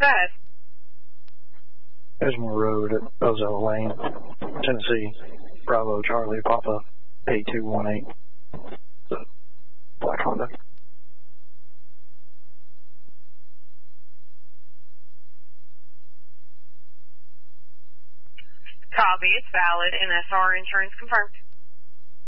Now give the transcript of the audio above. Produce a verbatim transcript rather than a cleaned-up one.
Go ahead. Edgemore Road at Ozell Lane, Tennessee, Bravo Charlie Papa eight two one eight. The black Honda. Copy, it's valid. N S R insurance confirmed.